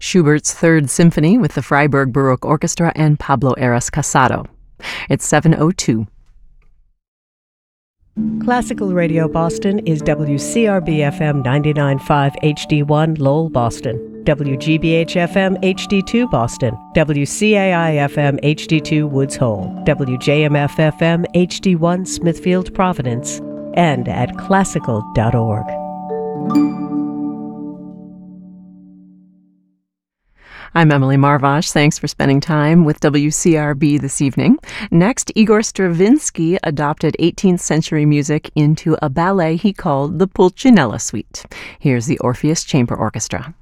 Schubert's Third Symphony with the Freiburg Baroque Orchestra and Pablo Eras Casado. It's 7:02. Classical Radio Boston is WCRB-FM 99.5 HD1 Lowell, Boston, WGBH-FM HD2 Boston, WCAI-FM HD2 Woods Hole, WJMF-FM HD1 Smithfield, Providence, and at classical.org. I'm Emily Marvash. Thanks for spending time with WCRB this evening. Next, Igor Stravinsky adopted 18th century music into a ballet he called the Pulcinella Suite. Here's the Orpheus Chamber Orchestra.